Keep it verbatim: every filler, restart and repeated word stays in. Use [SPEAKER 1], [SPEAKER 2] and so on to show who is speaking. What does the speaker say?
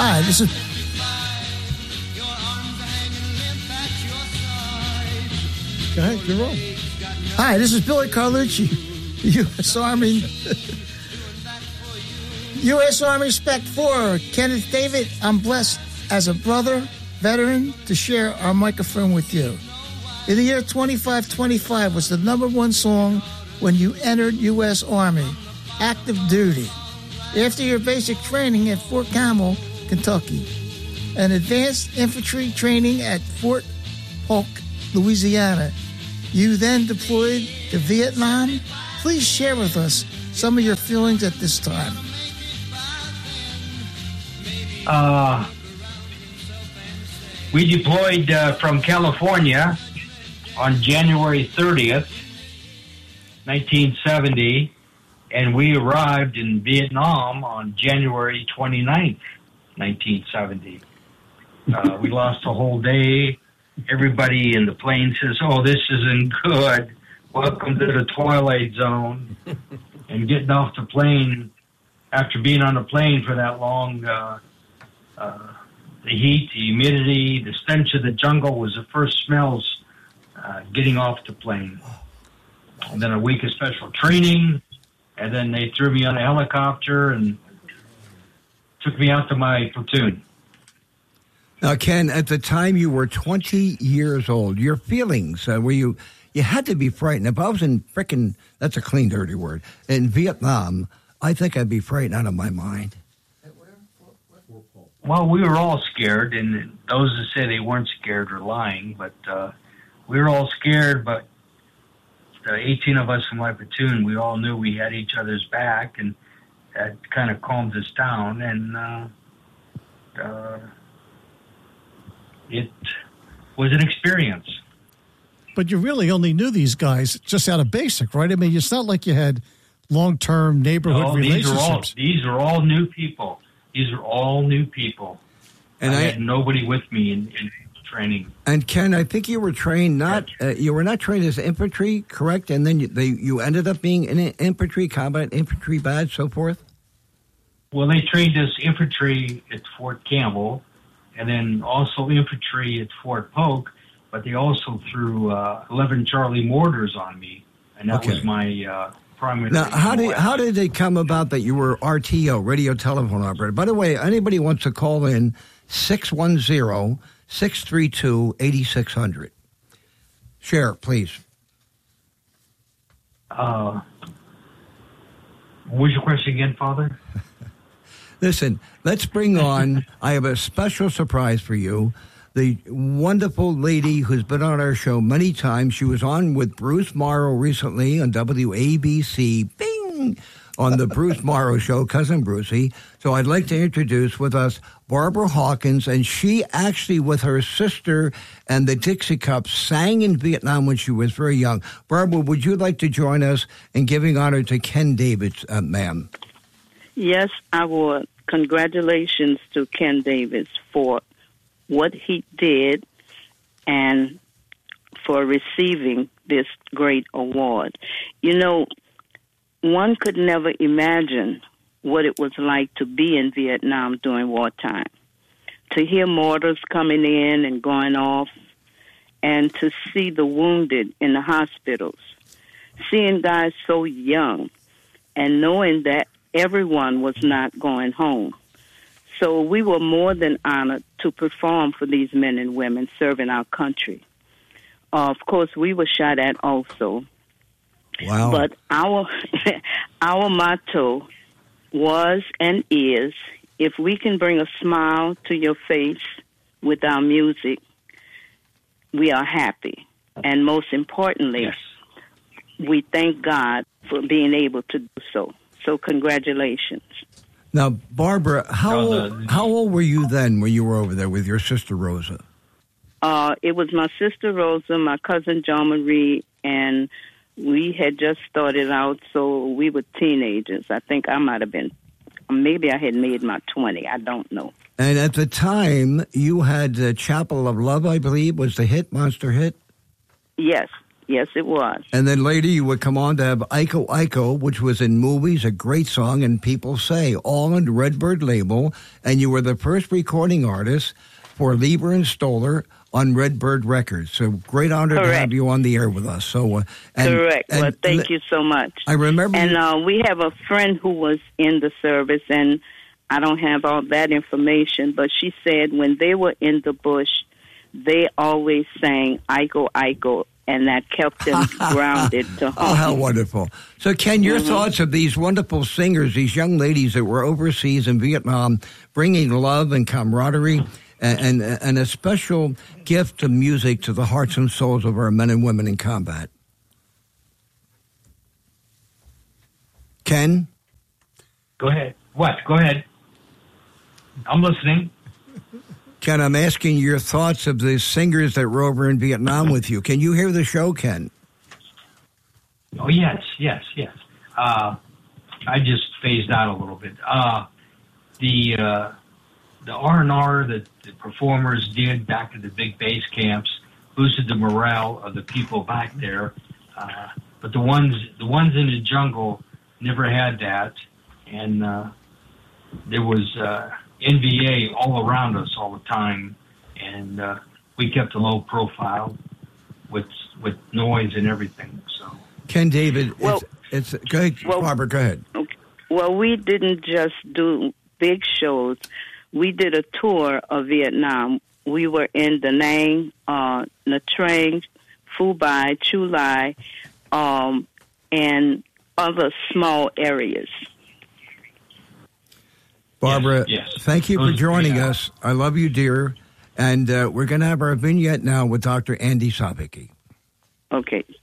[SPEAKER 1] Hi, this is... Go ahead, you're wrong. Hi, this is Billy Carlucci, U S Army... U S Army Spec four, Kenneth David. I'm blessed as a brother, veteran, to share our microphone with you. In the year twenty-five twenty-five was the number one song when you entered U S Army, active duty. After your basic training at Fort Campbell, Kentucky, and advanced infantry training at Fort Polk, Louisiana, you then deployed to Vietnam. Please share with us some of your feelings at this time.
[SPEAKER 2] Uh, we deployed uh, from California on January thirtieth, nineteen seventy, and we arrived in Vietnam on January twenty-ninth, nineteen seventy. Uh, we lost a whole day. Everybody in the plane says, oh, this isn't good. Welcome to the Twilight Zone. And getting off the plane, after being on the plane for that long, uh, uh, the heat, the humidity, the stench of the jungle was the first smells uh, getting off the plane. And then a week of special training, and then they threw me on a helicopter and took me out to my platoon.
[SPEAKER 3] Now, Ken, at the time you were twenty years old, your feelings, uh, were you, you had to be frightened. If I was in frickin', that's a clean, dirty word, in Vietnam, I think I'd be frightened out of my mind.
[SPEAKER 2] Well, we were all scared, and those that say they weren't scared are lying, but uh, we were all scared, but the eighteen of us in my platoon, we all knew we had each other's back, and that kind of calmed us down, and uh, uh, it was an experience.
[SPEAKER 1] But you really only knew these guys just out of basic, right? I mean, it's not like you had long-term neighborhood
[SPEAKER 2] no, these
[SPEAKER 1] relationships.
[SPEAKER 2] Are all, these are all new people. These are all new people. And I, I had nobody with me in, in training.
[SPEAKER 3] And Ken, I think you were trained not uh, you were not trained as infantry, correct? And then you, they, you ended up being in infantry, combat infantry badge, so forth.
[SPEAKER 2] Well, they trained us infantry at Fort Campbell, and then also infantry at Fort Polk. But they also threw uh, eleven Charlie mortars on me, and that
[SPEAKER 3] okay.
[SPEAKER 2] was my uh, primary.
[SPEAKER 3] Now, how did how did it come about that you were R T O, radio telephone operator? By the way, anybody wants to call in six one zero, six three two, eight six zero zero. Share, please.
[SPEAKER 2] Uh, what was your question again, Father?
[SPEAKER 3] Listen, let's bring on, I have a special surprise for you. The wonderful lady who's been on our show many times. She was on with Bruce Morrow recently on W A B C, bing, on the Bruce Morrow Show, Cousin Brucey. So I'd like to introduce with us Barbara Hawkins, and she actually, with her sister and the Dixie Cups, sang in Vietnam when she was very young. Barbara, would you like to join us in giving honor to Ken Davis, uh, ma'am?
[SPEAKER 4] Yes, I would. Congratulations to Ken Davis for what he did and for receiving this great award. You know, one could never imagine what it was like to be in Vietnam during wartime, to hear mortars coming in and going off, and to see the wounded in the hospitals, seeing guys so young and knowing that everyone was not going home. So we were more than honored to perform for these men and women serving our country. Uh, of course, we were shot at also.
[SPEAKER 3] Wow.
[SPEAKER 4] But our our motto was and is, if we can bring a smile to your face with our music, we are happy. And most importantly,
[SPEAKER 2] yes.
[SPEAKER 4] we thank God for being able to do so. So congratulations.
[SPEAKER 3] Now, Barbara, how old, how old were you then when you were over there with your sister Rosa?
[SPEAKER 4] Uh, it was my sister Rosa, my cousin John Marie, and we had just started out, so we were teenagers. I think I might have been, maybe I had made my twenty. I don't know.
[SPEAKER 3] And at the time, you had uh, Chapel of Love, I believe, was the hit, monster hit?
[SPEAKER 4] Yes, Yes, it was.
[SPEAKER 3] And then later you would come on to have Iko Iko, which was in movies, a great song, and People Say, all on the Redbird label. And you were the first recording artist for Lieber and Stoller on Redbird Records. So great honor
[SPEAKER 4] Correct.
[SPEAKER 3] to have you on the air with us. So uh, and,
[SPEAKER 4] Correct.
[SPEAKER 3] And,
[SPEAKER 4] well, thank
[SPEAKER 3] and,
[SPEAKER 4] you so much.
[SPEAKER 3] I remember.
[SPEAKER 4] And
[SPEAKER 3] you,
[SPEAKER 4] uh, we have a friend who was in the service, and I don't have all that information, but she said when they were in the bush, they always sang Iko Iko, and that kept them grounded to home.
[SPEAKER 3] Oh, how wonderful. So, Ken, your
[SPEAKER 4] Mm-hmm.
[SPEAKER 3] thoughts of these wonderful singers, these young ladies that were overseas in Vietnam, bringing love and camaraderie and, and, and a special gift of music to the hearts and souls of our men and women in combat? Ken?
[SPEAKER 2] Go ahead. What? Go ahead. I'm listening.
[SPEAKER 3] Ken, I'm asking your thoughts of the singers that were over in Vietnam with you. Can you hear the show, Ken?
[SPEAKER 2] Oh, yes, yes, yes. Uh, I just phased out a little bit. Uh, the uh, the R and R that the performers did back at the big base camps boosted the morale of the people back there. Uh, but the ones the ones in the jungle never had that, and uh, there was uh, N V A all around us all the time, and uh, we kept a low profile with with noise and everything. So.
[SPEAKER 3] Ken David,
[SPEAKER 4] Well-
[SPEAKER 3] it's, it's go ahead,
[SPEAKER 4] Well-
[SPEAKER 3] Barbara, go ahead.
[SPEAKER 4] Okay. Well, we didn't just do big shows. We did a tour of Vietnam. We were in Da Nang, uh, Nha Trang, Phu Bai, Chu Lai, um, and other small areas.
[SPEAKER 3] Barbara,
[SPEAKER 2] Yes, yes.
[SPEAKER 3] thank you for
[SPEAKER 2] Those-
[SPEAKER 3] joining
[SPEAKER 2] yeah.
[SPEAKER 3] us. I love you, dear. And uh, we're going to have our vignette now with Doctor Andy Savicki.
[SPEAKER 4] Okay.